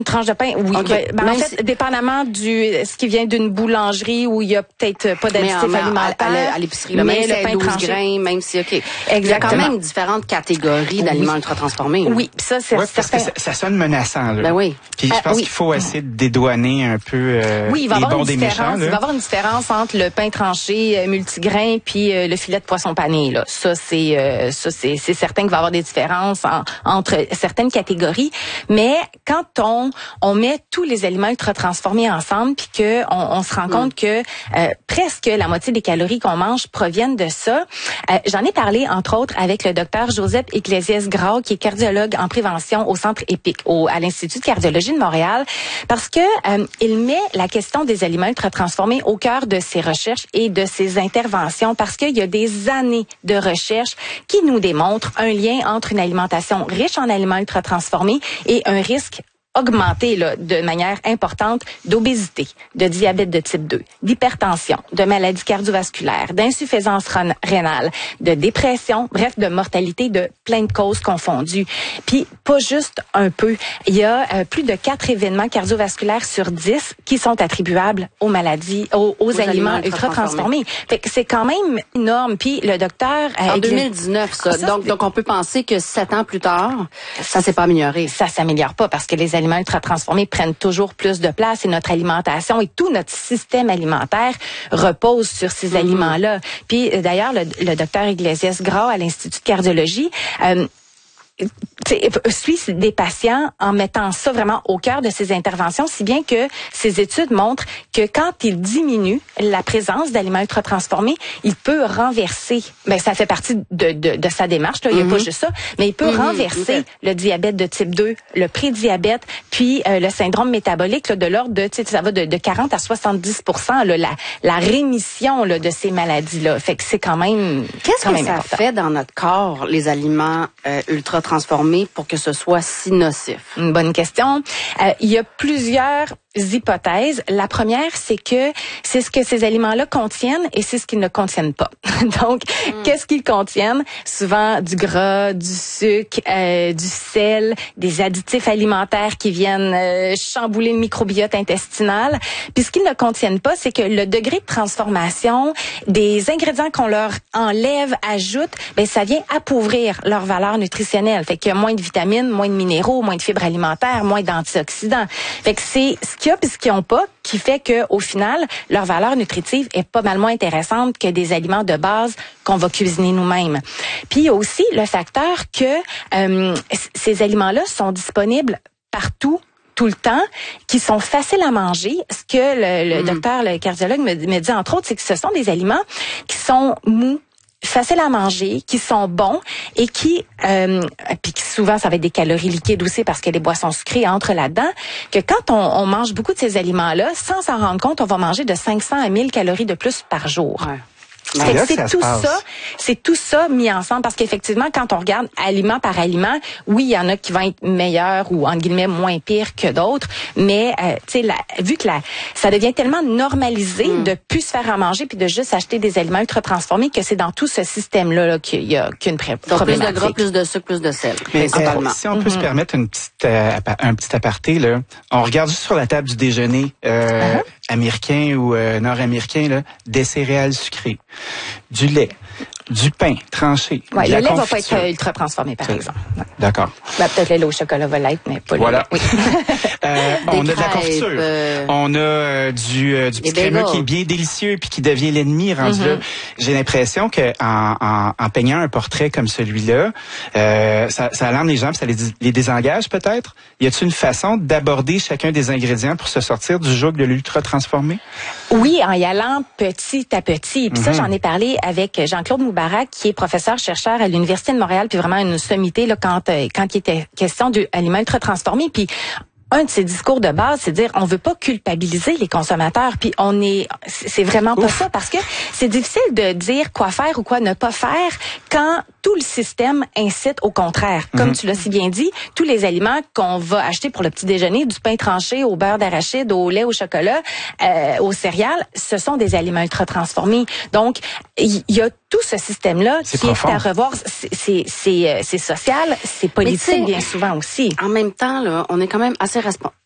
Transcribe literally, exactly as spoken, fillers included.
Une tranche de pain, oui. Okay. Ben, en fait, si... dépendamment du ce qui vient d'une boulangerie où il y a peut-être pas d'additifs alimentaires. À, à l'épicerie, là, même si c'est douze grains, même si, OK. Exactement. Il y a quand même différentes catégories d'aliments oui. ultra transformés. Là. Oui, ça, c'est ouais, certain. Parce que ça, ça sonne menaçant, là. Ben oui. Puis je pense euh, oui. qu'il faut essayer de dédouaner un peu euh, oui, il va les avoir bons une des différence, méchants. Là. Il va y avoir une différence entre le pain tranché euh, multigrain puis euh, le filet de poisson pané. Là. Ça, c'est euh, ça, c'est, c'est certain qu'il va y avoir des différences en, entre certaines catégories. Mais quand on, on met tous les aliments ultra transformés ensemble, puis que on, on se rend mm. compte que euh, presque la moitié des calories qu'on mange proviennent de ça. Euh, j'en ai parlé entre autres avec le docteur Joseph Iglesias-Grau, qui est cardiologue en prévention au Centre EPIC, au, à l'Institut de cardiologie de Montréal, parce que euh, il met la question des aliments ultra transformés au cœur de ses recherches et de ses interventions, parce qu'il y a des années de recherche qui nous démontrent un lien entre une alimentation riche en aliments ultra transformés et un risque augmenter là, de manière importante d'obésité, de diabète de type deux, d'hypertension, de maladies cardiovasculaires, d'insuffisance rénale, de dépression, bref, de mortalité de plein de causes confondues. Puis, pas juste un peu. Il y a euh, plus de quatre événements cardiovasculaires sur dix qui sont attribuables aux maladies, aux, aux, aux aliments, aliments ultra transformés. Fait que c'est quand même énorme. Puis, le docteur... Euh, en deux mille dix-neuf, ça. ça donc, donc, on peut penser que sept ans plus tard, ça s'est pas amélioré. Ça s'améliore pas parce que les aliments ultra transformés prennent toujours plus de place et notre alimentation et tout notre système alimentaire repose sur ces mm-hmm. aliments-là. Puis d'ailleurs, le, le docteur Iglesias-Grau à l'Institut de cardiologie euh, suit des patients en mettant ça vraiment au cœur de ses interventions, si bien que ces études montrent que quand il diminue la présence d'aliments ultra transformés, il peut renverser, ben ça fait partie de, de, de sa démarche, là, il n'y a mm-hmm. pas juste ça, mais il peut mm-hmm. renverser okay. le diabète de type deux, le prédiabète, puis euh, le syndrome métabolique là, de l'ordre de, tu sais, ça va de, de quarante à soixante-dix pour cent là, la, la rémission là, de ces maladies-là. Fait que c'est quand même Qu'est-ce quand que même ça important. fait dans notre corps, les aliments euh, ultra transformés pour que ce soit si nocif? Une bonne question. Euh, il y a plusieurs hypothèses. La première, c'est que c'est ce que ces aliments-là contiennent et c'est ce qu'ils ne contiennent pas. Donc, mm. qu'est-ce qu'ils contiennent? Souvent du gras, du sucre, euh, du sel, des additifs alimentaires qui viennent euh, chambouler le microbiote intestinal. Puis ce qu'ils ne contiennent pas, c'est que le degré de transformation des ingrédients qu'on leur enlève, ajoute, ben ça vient appauvrir leur valeur nutritionnelle. Fait qu'il y a moins de vitamines, moins de minéraux, moins de fibres alimentaires, moins d'antioxydants. Fait que c'est ce qu'il y a puis ce qu'ils n'ont pas qui fait que au final, leur valeur nutritive est pas mal moins intéressante que des aliments de base qu'on va cuisiner nous-mêmes. Puis il y a aussi le facteur que euh, ces aliments-là sont disponibles partout, tout le temps, qui sont faciles à manger. Ce que le, le mmh. docteur, le cardiologue me, me dit entre autres, c'est que ce sont des aliments qui sont mous, faciles à manger, qui sont bons et qui, euh, puis souvent ça va être des calories liquides aussi parce que les boissons sucrées entrent là-dedans, que quand on, on mange beaucoup de ces aliments-là, sans s'en rendre compte, on va manger de cinq cents à mille calories de plus par jour. Ouais. C'est, c'est, c'est tout ça, c'est tout ça mis ensemble parce qu'effectivement, quand on regarde aliment par aliment, oui, il y en a qui vont être meilleurs ou entre guillemets moins pires que d'autres, mais euh, tu sais, vu que la, ça devient tellement normalisé mm. de plus se faire à manger puis de juste acheter des aliments ultra transformés que c'est dans tout ce système-là là, qu'il y a qu'une pré- problématique. Plus de gras, plus de sucre, plus de sel. Mais euh, si on peut mm-hmm. se permettre une petite, euh, un petit aparté là, on regarde juste sur la table du déjeuner euh, uh-huh. américain ou euh, nord-américain là, des céréales sucrées, du lait, du pain tranché. Ouais, de le la lait confiture. va pas être ultra transformé, par exemple. Ouais. D'accord. Ben, peut-être le lait au chocolat va l'être, mais pas voilà. le lait. Oui. euh, on Des a de la crêpes, confiture. Euh... On a euh, du, euh, du petit crémeux qui est bien délicieux puis qui devient l'ennemi rendu mm-hmm. là. J'ai l'impression que en, en, en peignant un portrait comme celui-là, euh, ça, ça alarme les gens, puis ça les, les désengage peut-être. Y a-t-il une façon d'aborder chacun des ingrédients pour se sortir du joug de l'ultra transformé? Oui, en y allant petit à petit. Puis mm-hmm. ça, j'en ai parlé avec Jean-Claude Moubarak, qui est professeur-chercheur à l'Université de Montréal, puis vraiment une sommité là, quand, euh, quand il était question d'aliments ultra transformés. Puis un de ses discours de base, c'est de dire on veut pas culpabiliser les consommateurs, puis on est, c'est vraiment pas Ouf. ça, parce que c'est difficile de dire quoi faire ou quoi ne pas faire quand tout le système incite au contraire. Comme mm-hmm. tu l'as si bien dit, tous les aliments qu'on va acheter pour le petit déjeuner, du pain tranché au beurre d'arachide, au lait au chocolat, euh, aux céréales, ce sont des aliments ultra transformés. Donc, il y, y a tout ce système-là c'est qui profond. est à revoir. C'est, c'est, c'est, c'est social, c'est politique bien souvent aussi. En même temps, là, on est quand même assez responsable.